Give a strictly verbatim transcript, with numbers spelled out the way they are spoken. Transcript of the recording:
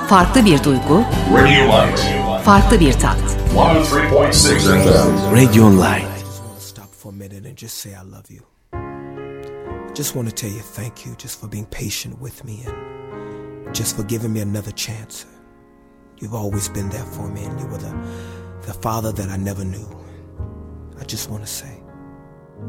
Farklı bir duygu, Radio Light. farklı bir tat. one oh three point six F M. Radio Light. I just want to stop for a minute and just say I love you. I just want to tell you thank you just for being patient with me and just for giving me another chance. You've always been there for me, and you were the, the father that I never knew. I just want to say